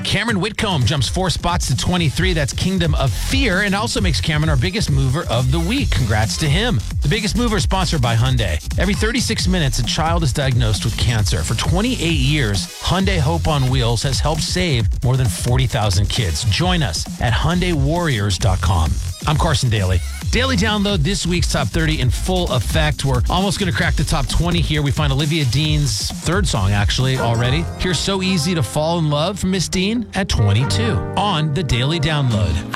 Cameron Whitcomb jumps 4 spots to 23. That's Kingdom of Fear, and also makes Cameron our biggest mover of the week. Congrats to him. The Biggest Mover is sponsored by Hyundai. Every 36 minutes, a child is diagnosed with cancer. For 28 years, Hyundai Hope on Wheels has helped save more than 40,000 kids. Join us at HyundaiWarriors.com. I'm Carson Daly. Daily Download, this week's Top 30 in full effect. We're almost going to crack the top 20 here. We find Olivia Dean's third song, actually, already. Here's So Easy to Fall in Love from Miss Dean at 22 on the Daily Download.